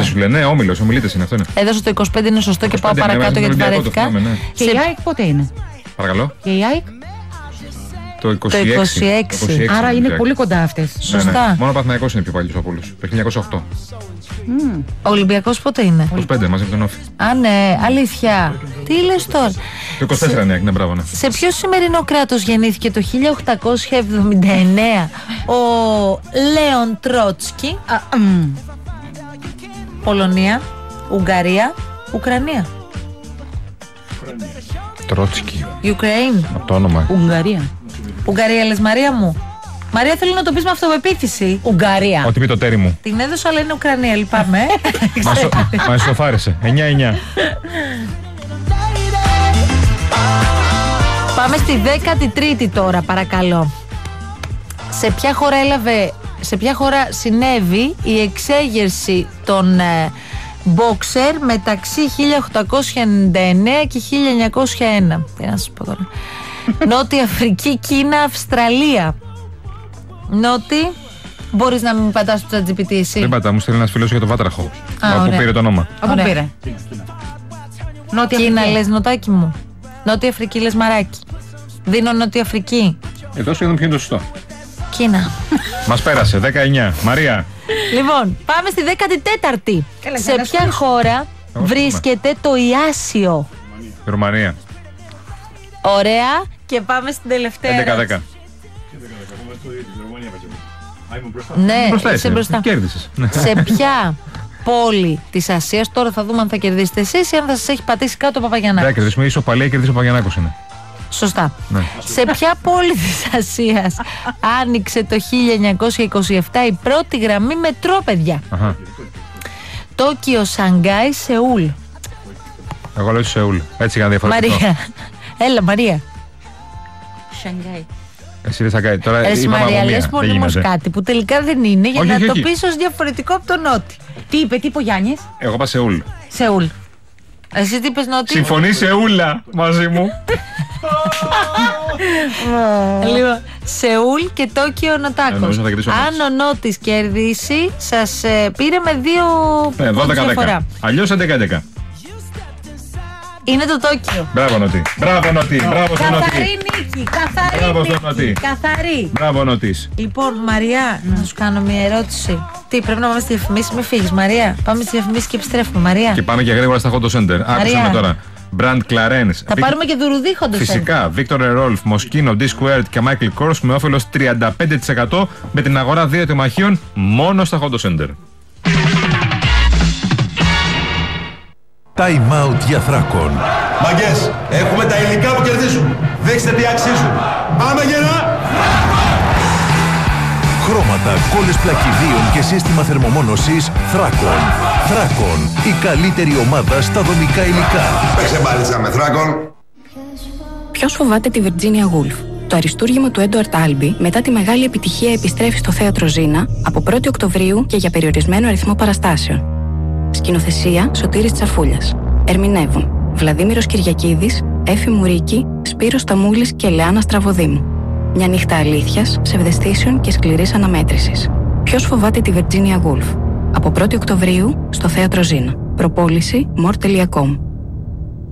σου λένε, ναι, όμιλος, ομιλίτες είναι αυτό. Έδωσε το 25, είναι σωστό και πάω παρακάτω γιατί βαρέθηκα. Και η ΑΕΚ πότε είναι? Παρακαλώ. Και η ΑΕΚ? Το 26. Άρα είναι πολύ κοντά αυτές. Σωστά. Ναι. Μόνο ο Παναθηναϊκός είναι πιο παλιός από όλους. Το 1908. Ο Ολυμπιακός πότε είναι? 25 μαζί με τον Όφη. Α, ναι, αλήθεια. Τι λες τώρα? Το 24 ναι, μπράβο, ναι. Σε ποιο σημερινό κράτος γεννήθηκε το 1879 ο Λέον Τρότσκι? Πολωνία, Ουγγαρία, Ουκρανία. Τρότσκι. Ukraine. Από το όνομα. Ουγγαρία λες, Μαρία μου? Μαρία, θέλω να το πεις με αυτοπεποίθηση. Ουγγαρία. Ό,τι πει το τέρι μου. Την έδωσα, αλλά είναι Ουκρανία, λυπάμαι. Μα ισοφάρισε. 9-9. Πάμε στη 13η τώρα, παρακαλώ. Σε ποια χώρα συνέβη η εξέγερση των μπόξερ μεταξύ 1899 και 1901? Τι να σας πω τώρα. Νότια Αφρική, Κίνα, Αυστραλία. Νότι, μπορείς να μην πατάς το ChatGPT εσύ? Δεν πατά, μου στέλνει ένας φίλος για το Βάτραχο. Από πήρε το όνομα. Από πού πήρε? Νότια Κίνα λες, νοτάκι μου. Νότια Αφρική λες, μαράκι. Δίνω Νότια Αφρική. Εδώ σχεδόν ποιο είναι το σωστό. Κίνα. Μας πέρασε, 19. Μαρία. Λοιπόν, πάμε στη 14η. Σε ποια χώρα βρίσκεται το Ιάσιο? Ρουμανία. Ωραία. Και πάμε στην τελευταία. 11-10. Ναι, είσαι μπροστά. Κέρδισες. Σε ποια πόλη της Ασίας, τώρα θα δούμε αν θα κερδίσετε εσείς ή αν θα σας έχει πατήσει κάτω ο Παπαγιαννάκος? Δεν κερδίσουμε, ισοπαλία, κερδίσει ο Παπαγιαννάκος είναι. Σωστά. Ναι. Σε ποια πόλη της Ασίας άνοιξε το 1927 η πρώτη γραμμή μετρό, παιδιά? Τόκιο, Σανγκάι, Σεούλ. Εγώ λέω Σεούλ. Έτσι είχα διαφορετικό. Μαρία. Έλα, Μαρία. Σανγκάι. Εσύ δεν Σανγκάι. Τώρα εσύ, Μαρία, λες πολύ όμως κάτι που τελικά δεν είναι, για να το πεις ως διαφορετικό από τον Νότι. Τι είπε ο Γιάννης? Εγώ είπα Σεούλ. Σεούλ. Εσύ τι είπες, Νότι? Συμφωνεί Σεούλα μαζί μου. Λοιπόν, Σεούλ και Τόκιο, Νοτάκος. Αν ο Νότης κερδίσει, σας πήρε με 2 πόντους διαφορά. Αλλιώς 11-11. Είναι το Τόκιο. Μπράβο, Νότι. Μπράβο, Νότι. Μπράβο, στον Νότι. Καθαρή νίκη. Καθαρή νίκη. Καθαρή. Μπράβο, Νότης. Λοιπόν, Μαριά, να σου κάνω μια ερώτηση. Τι, πρέπει να πάμε στη διαφημίση? Μην φύγεις, Μαρία. Πάμε στη διαφημίση και επιστρέφουμε, Μαρία. Και πάμε και γρήγορα στα Hot Center. Άκουσαμε τώρα. Brand Clarence. Θα πάρουμε και Δουρουδί Hot Center. Φυσικά. Victor Rolf, Moschino, D-Squared και Michael Kors με όφελος 35% με την αγορά 2 τεμαχίων μόνο στα Hot Center. Time out για Θράκον. Μαγκές, έχουμε τα υλικά που κερδίζουν. Δείξτε τι αξίζουν. Πάμε γερά! Χρώματα, κόλλες πλακιδίων και σύστημα θερμομόνωσης Θράκον. Θράκον, η καλύτερη ομάδα στα δομικά υλικά. Παίξε μπάλιτσα με Θράκον. Ποιος φοβάται τη Virginia Woolf? Το αριστούργημα του Έντουαρτ Άλμπι μετά τη μεγάλη επιτυχία επιστρέφει στο θέατρο Ζήνα από 1η Οκτωβρίου και για περιορισμένο αριθμό παραστάσεων. Σκηνοθεσία Σωτήρης Τσαφούλιας. Ερμηνεύουν Βλαδίμηρος Κυριακίδης, Έφη Μουρίκη, Σπύρος Σταμούλης και Λεάνα Στραβοδήμου. Μια νύχτα αλήθειας, ψευδαισθήσεων και σκληρής αναμέτρησης. Ποιος φοβάται τη Virginia Woolf? Από 1η Οκτωβρίου στο θέατρο Ζήνα. Προπόληση more.com.